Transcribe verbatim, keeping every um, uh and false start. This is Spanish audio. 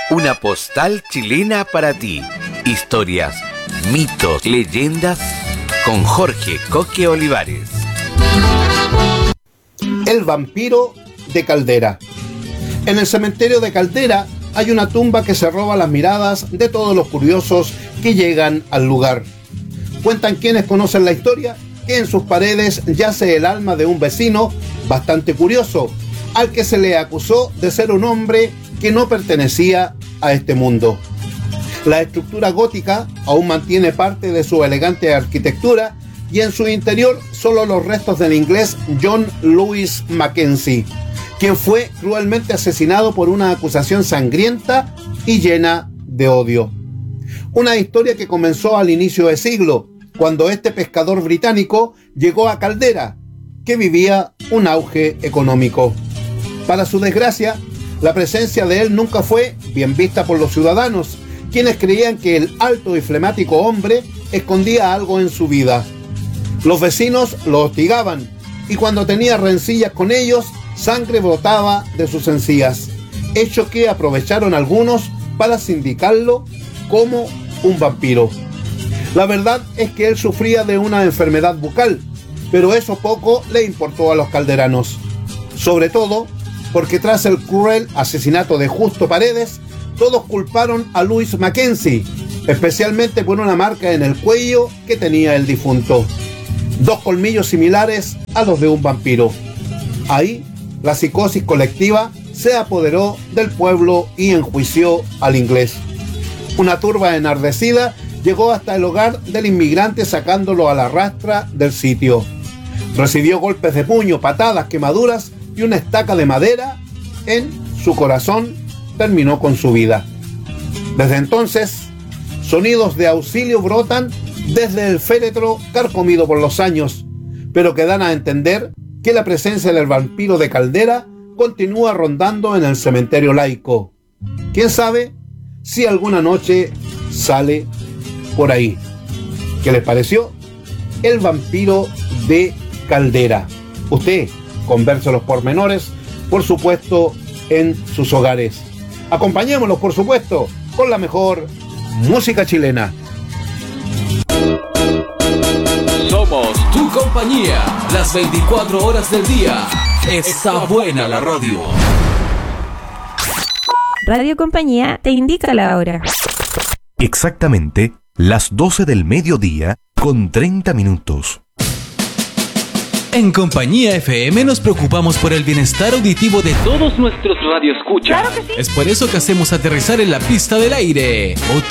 Una postal chilena para ti. Historias, mitos, leyendas con Jorge Coque Olivares. El vampiro de Caldera. En el cementerio de Caldera hay una tumba que se roba las miradas de todos los curiosos que llegan al lugar. Cuentan quienes conocen la historia que en sus paredes yace el alma de un vecino bastante curioso, al que se le acusó de ser un hombre que no pertenecía a este mundo. La estructura gótica aún mantiene parte de su elegante arquitectura y en su interior solo los restos del inglés John Lewis Mackenzie, quien fue cruelmente asesinado por una acusación sangrienta y llena de odio. Una historia que comenzó al inicio del siglo, cuando este pescador británico llegó a Caldera, que vivía un auge económico. Para su desgracia, la presencia de él nunca fue bien vista por los ciudadanos, quienes creían que el alto y flemático hombre escondía algo en su vida. Los vecinos lo hostigaban, y cuando tenía rencillas con ellos, sangre brotaba de sus encías, hecho que aprovecharon algunos para sindicarlo como un vampiro. La verdad es que él sufría de una enfermedad bucal, pero eso poco le importó a los calderanos, sobre todo porque tras el cruel asesinato de Justo Paredes, todos culparon a Lewis Mackenzie, especialmente por una marca en el cuello que tenía el difunto. Dos colmillos similares a los de un vampiro. Ahí, la psicosis colectiva se apoderó del pueblo y enjuició al inglés. Una turba enardecida llegó hasta el hogar del inmigrante sacándolo a la rastra del sitio. Recibió golpes de puño, patadas, quemaduras y una estaca de madera en su corazón. Terminó con su vida. Desde entonces, sonidos de auxilio brotan desde el féretro carcomido por los años, pero que dan a entender que la presencia del vampiro de Caldera continúa rondando en el cementerio laico. ¿Quién sabe si alguna noche sale por ahí? ¿Qué les pareció? El vampiro de Caldera. Usted converse los pormenores, por supuesto, en sus hogares. Acompañémoslos, por supuesto, con la mejor música chilena. Somos tu compañía, las veinticuatro horas del día. Está buena la radio. Radio Compañía te indica la hora. Exactamente las doce del mediodía con treinta minutos. En Compañía F M nos preocupamos por el bienestar auditivo de todos nuestros radioescuchas. Claro que sí. Es por eso que hacemos aterrizar en la pista del aire